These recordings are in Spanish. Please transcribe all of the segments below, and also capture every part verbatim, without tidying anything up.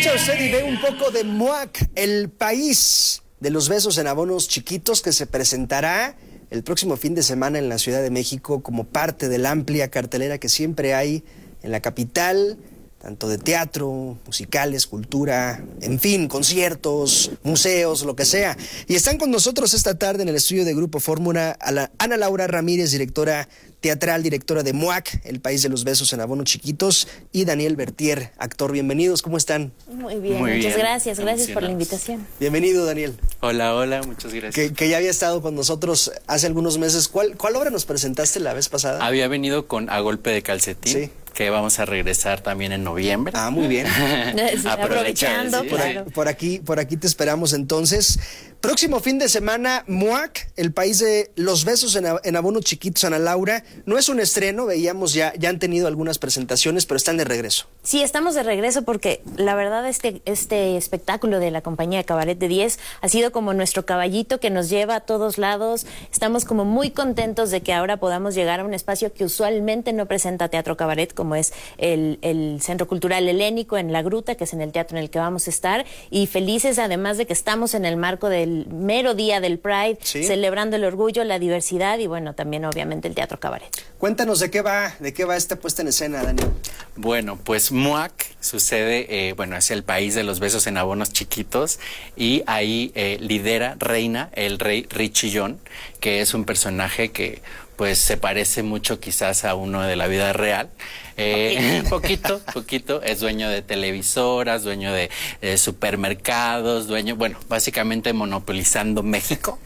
escucha usted y ve un poco de M U A C, el país de los besos en abonos chiquitos, que se presentará el próximo fin de semana en la Ciudad de México como parte de la amplia cartelera que siempre hay en la capital, tanto de teatro, musicales, cultura, en fin, conciertos, museos, lo que sea. Y están con nosotros esta tarde en el estudio de Grupo Fórmula Ana Laura Ramírez, directora teatral, directora de M U A C, el país de los besos en abonos chiquitos, y Daniel Bertier, actor. Bienvenidos, ¿cómo están? Muy bien, Muy muchas bien. gracias, gracias por la invitación. Bienvenido, Daniel. Hola, hola, muchas gracias. Que, que ya había estado con nosotros hace algunos meses. ¿Cuál, cuál obra nos presentaste la vez pasada? Había venido con A Golpe de Calcetín, sí, que vamos a regresar también en noviembre. Ah, muy bien. Aprovechando, sí. Por, claro. por aquí, por aquí te esperamos entonces. Próximo fin de semana, M U A C, el país de los besos en, en abonos chiquitos, Ana Laura. No es un estreno, veíamos ya, ya han tenido algunas presentaciones, pero están de regreso. Sí, estamos de regreso porque la verdad este, este espectáculo de la compañía Cabaret de diez ha sido como nuestro caballito que nos lleva a todos lados. Estamos como muy contentos de que ahora podamos llegar a un espacio que usualmente no presenta teatro cabaret, como es el, el Centro Cultural Helénico en La Gruta, que es en el teatro en el que vamos a estar, y felices además de que estamos en el marco del mero día del Pride, sí, celebrando el orgullo, la diversidad y bueno, también obviamente el teatro cabaret. Cuéntanos de qué va, de qué va esta puesta en escena, Daniel. Bueno, pues M U A C sucede, eh, bueno, es el país de los besos en abonos chiquitos, y ahí eh, lidera, reina el rey Richillón, que es un personaje que pues se parece mucho quizás a uno de la vida real. Eh, poquito, poquito. Es dueño de televisoras, dueño de eh, supermercados, dueño, bueno, básicamente monopolizando México.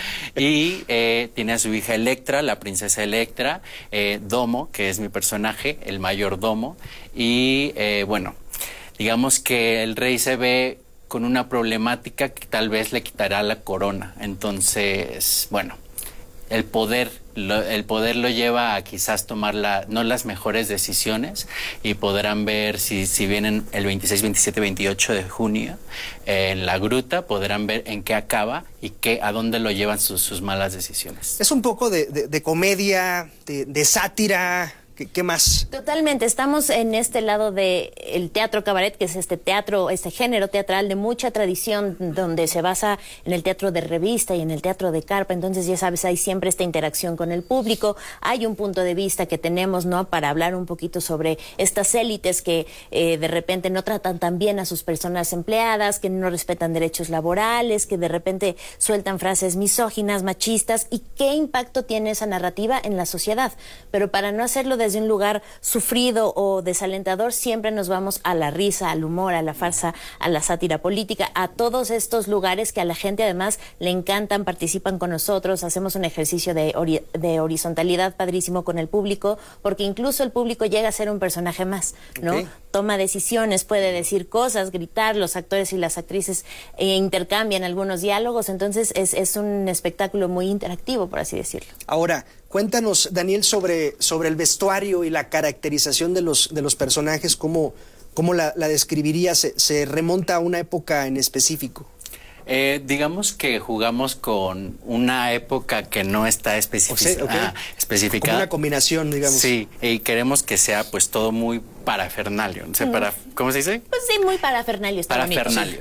Y eh, tiene a su hija Electra, la princesa Electra, eh, Domo, que es mi personaje, el mayordomo. Y eh, bueno, digamos que el rey se ve con una problemática que tal vez le quitará la corona. Entonces, bueno, el poder, lo, el poder lo lleva a quizás tomar la, no las mejores decisiones, y podrán ver si, si vienen el veintiséis, veintisiete, veintiocho de junio eh, en La Gruta, podrán ver en qué acaba y qué, a dónde lo llevan sus, sus malas decisiones. Es un poco de, de, de comedia, de, de sátira. ¿Qué, ¿Qué más? Totalmente, estamos en este lado de el teatro cabaret, que es este teatro, este género teatral de mucha tradición, donde se basa en el teatro de revista y en el teatro de carpa. Entonces, ya sabes, hay siempre esta interacción con el público, hay un punto de vista que tenemos, ¿no?, para hablar un poquito sobre estas élites que eh, de repente no tratan tan bien a sus personas empleadas, que no respetan derechos laborales, que de repente sueltan frases misóginas, machistas, y qué impacto tiene esa narrativa en la sociedad. Pero para no hacerlo desde un lugar sufrido o desalentador, siempre nos vamos a la risa, al humor, a la farsa, a la sátira política, a todos estos lugares que a la gente además le encantan, participan con nosotros, hacemos un ejercicio de, ori de horizontalidad padrísimo con el público, porque incluso el público llega a ser un personaje más, ¿no? Okay. Toma decisiones, puede decir cosas, gritar, los actores y las actrices eh, intercambian algunos diálogos, entonces es, es un espectáculo muy interactivo, por así decirlo. Ahora, cuéntanos, Daniel, sobre, sobre el vestuario y la caracterización de los, de los personajes. ¿Cómo, cómo la, la describirías? ¿Se, ¿Se remonta a una época en específico? Eh, digamos que jugamos con una época que no está especific o sea, okay. ah, especificada. Como una combinación, digamos. Sí, y queremos que sea pues todo muy parafernalio. No sé, para, ¿cómo se dice? Pues sí, muy parafernalio. Está parafernalio.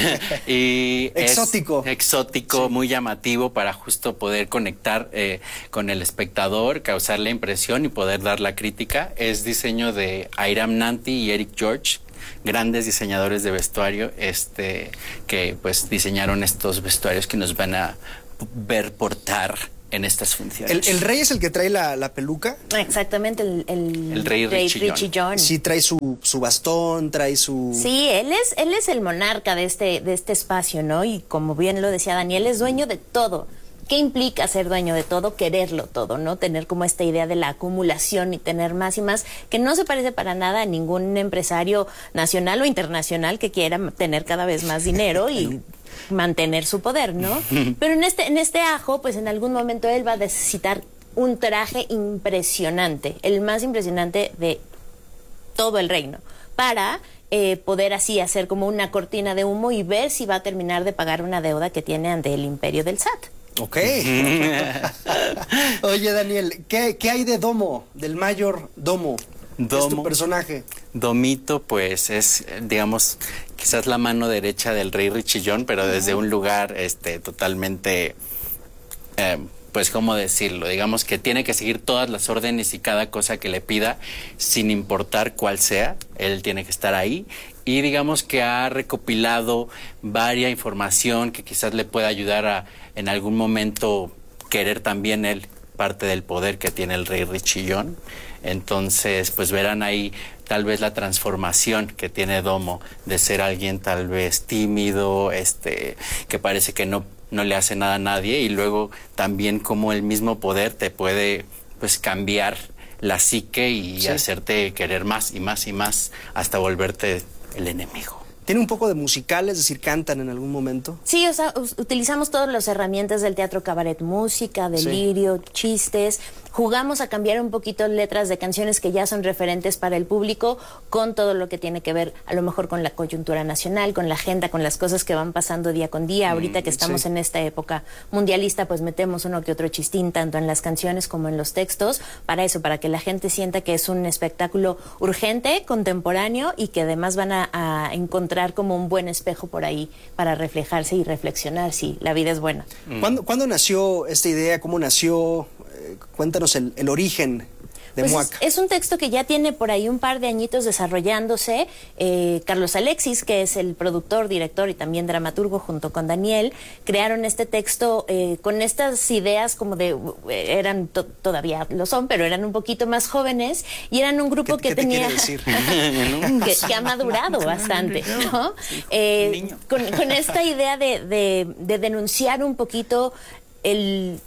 Y exótico. Exótico, sí, muy llamativo, para justo poder conectar eh, con el espectador, causar la impresión y poder dar la crítica. Es diseño de Airam Nanti y Eric George, grandes diseñadores de vestuario, este, que pues diseñaron estos vestuarios que nos van a ver portar en estas funciones. ¿El, el rey es el que trae la, la peluca? Exactamente, el, el, el rey, rey Richillón. Sí, trae su, su bastón, trae su... Sí, él es, él es el monarca de este, de este espacio, ¿no? Y como bien lo decía Daniel, es dueño de todo. ¿Qué implica ser dueño de todo? Quererlo todo, ¿no? Tener como esta idea de la acumulación y tener más y más, que no se parece para nada a ningún empresario nacional o internacional que quiera tener cada vez más dinero y mantener su poder, ¿no? Pero en este, en este ajo, pues en algún momento él va a necesitar un traje impresionante, el más impresionante de todo el reino, para eh, poder así hacer como una cortina de humo y ver si va a terminar de pagar una deuda que tiene ante el imperio del S A T. Ok. Oye, Daniel, ¿qué, qué hay de Domo, del mayor Domo? Domo, es tu personaje. Domito, pues es, digamos, quizás la mano derecha del rey Richillón, pero uh-huh. desde un lugar este, totalmente, eh, pues, ¿cómo decirlo? Digamos que tiene que seguir todas las órdenes y cada cosa que le pida, sin importar cuál sea, él tiene que estar ahí. Y digamos que ha recopilado varia información que quizás le pueda ayudar a, en algún momento, querer también él parte del poder que tiene el rey Richillón. Entonces, pues verán ahí tal vez la transformación que tiene Domo de ser alguien tal vez tímido, este, que parece que no, no le hace nada a nadie, y luego también cómo el mismo poder te puede pues cambiar la psique y sí. hacerte querer más y más y más hasta volverte el enemigo. ¿Tiene un poco de musical, es decir, cantan en algún momento? Sí, o sea, utilizamos todas las herramientas del teatro cabaret, música, delirio, sí. chistes. Jugamos a cambiar un poquito letras de canciones que ya son referentes para el público, con todo lo que tiene que ver a lo mejor con la coyuntura nacional, con la agenda, con las cosas que van pasando día con día. Ahorita que estamos sí. en esta época mundialista, pues metemos uno que otro chistín, tanto en las canciones como en los textos, para eso, para que la gente sienta que es un espectáculo urgente, contemporáneo, y que además van a, a encontrar como un buen espejo por ahí para reflejarse y reflexionar si la vida es buena. ¿Cuándo, ¿cuándo nació esta idea? ¿Cómo nació? Eh, cuéntanos el, el origen de pues Muac. Es, es un texto que ya tiene por ahí un par de añitos desarrollándose. Eh, Carlos Alexis, que es el productor, director y también dramaturgo, junto con Daniel, crearon este texto eh, con estas ideas como de, eh, eran to todavía lo son, pero eran un poquito más jóvenes, y eran un grupo ¿Qué, que qué tenía te decir? que, que ha madurado bastante, ¿no? Eh, con, con esta idea de, de, de denunciar un poquito el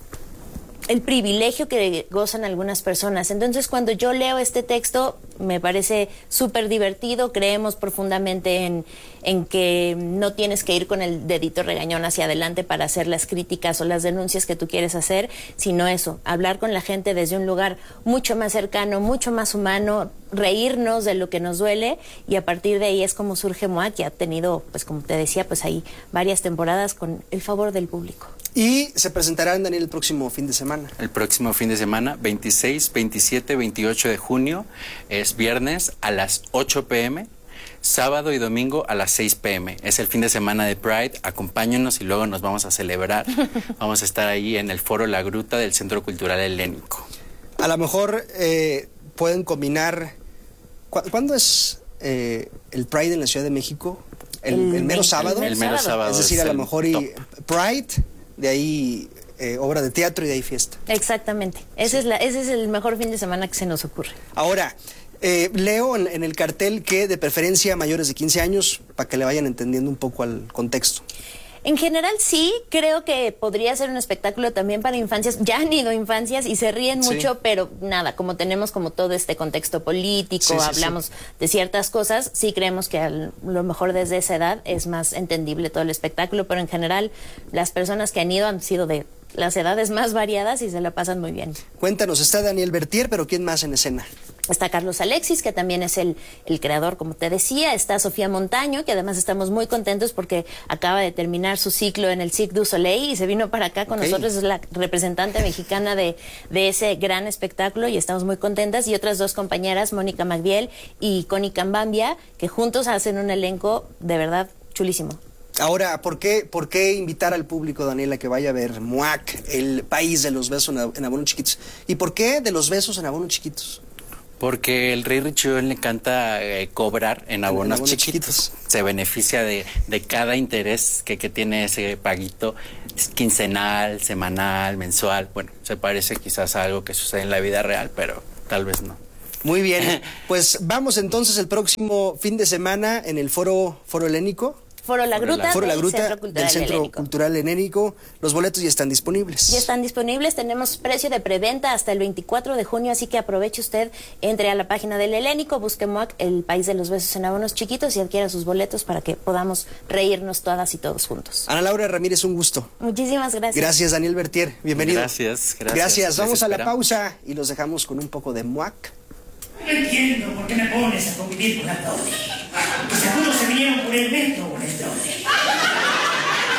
el privilegio que gozan algunas personas. Entonces, cuando yo leo este texto, me parece súper divertido. Creemos profundamente en, en que no tienes que ir con el dedito regañón hacia adelante para hacer las críticas o las denuncias que tú quieres hacer, sino eso, hablar con la gente desde un lugar mucho más cercano, mucho más humano, reírnos de lo que nos duele, y a partir de ahí es como surge Muac, que ha tenido, pues como te decía, pues ahí varias temporadas con el favor del público. Y se presentará en Daniel el próximo fin de semana. El próximo fin de semana, veintiséis, veintisiete, veintiocho de junio, es viernes a las ocho pe eme, sábado y domingo a las seis pe eme. Es el fin de semana de Pride, acompáñenos y luego nos vamos a celebrar. Vamos a estar ahí en el Foro La Gruta del Centro Cultural Helénico. A lo mejor eh, pueden combinar... ¿Cu ¿Cuándo es eh, el Pride en la Ciudad de México? ¿El, el, el mero sábado? El mero sábado. Es decir, es a lo mejor y Pride, de ahí eh, obra de teatro y de ahí fiesta. Exactamente. Ese, sí. es la, ese es el mejor fin de semana que se nos ocurre. Ahora, eh, leo en, en el cartel que de preferencia mayores de quince años, para que le vayan entendiendo un poco al contexto. En general sí, creo que podría ser un espectáculo también para infancias. Ya han ido infancias y se ríen sí. mucho, pero nada, como tenemos como todo este contexto político, sí, sí, hablamos sí. de ciertas cosas, sí creemos que a lo mejor desde esa edad es más entendible todo el espectáculo, pero en general las personas que han ido han sido de las edades más variadas y se la pasan muy bien. Cuéntanos, está Daniel Bertier, pero ¿quién más en escena? Está Carlos Alexis, que también es el, el creador, como te decía. Está Sofía Montaño, que además estamos muy contentos porque acaba de terminar su ciclo en el Cirque du Soleil y se vino para acá con okay. nosotros. Es la representante mexicana de, de ese gran espectáculo y estamos muy contentas. Y otras dos compañeras, Mónica Magdiel y Connie Cambambia, que juntos hacen un elenco de verdad chulísimo. Ahora, ¿por qué, ¿por qué invitar al público, Daniela, que vaya a ver Muac, el país de los besos en abonos chiquitos? ¿Y por qué de los besos en abonos chiquitos? Porque el rey Richillón le encanta eh, cobrar en abonos, en abonos chiquitos. chiquitos. Se beneficia de, de cada interés que, que tiene ese paguito, es quincenal, semanal, mensual. Bueno, se parece quizás a algo que sucede en la vida real, pero tal vez no. Muy bien, pues vamos entonces el próximo fin de semana en el Foro, Foro Helénico. Foro La Gruta, Foro La del Gruta Centro Cultural, del Centro Helénico. Cultural Helénico. Los boletos ya están disponibles. Ya están disponibles, tenemos precio de preventa hasta el veinticuatro de junio, así que aproveche usted, entre a la página del Helénico, busque Muac, el país de los besos en abonos chiquitos, y adquiera sus boletos para que podamos reírnos todas y todos juntos. Ana Laura Ramírez, un gusto. Muchísimas gracias. Gracias, Daniel Bertier, bienvenido. Gracias, gracias. Gracias, vamos a la pausa y los dejamos con un poco de Muac. No entiendo por qué me pones a convivir con la Prodi. Seguro se vinieron por el metro o el Prodi.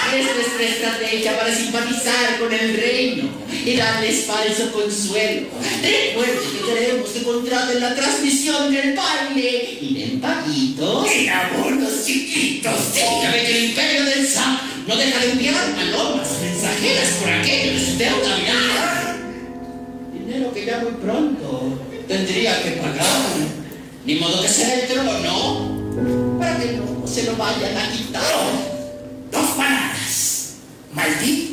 Es nuestra estrategia para simpatizar con el reino y darles falso consuelo. Recuerden que queremos que contraten la transmisión del baile y den paguitos. En abonos chiquitos. Sí, ya ve que el imperio del S A P no deja de enviar palomas mensajeras por aquello de su deuda vial. Dinero que ya muy pronto tendría que pagar. Ni modo que sea el trono para que no se lo vayan a quitar. Dos palabras. Maldito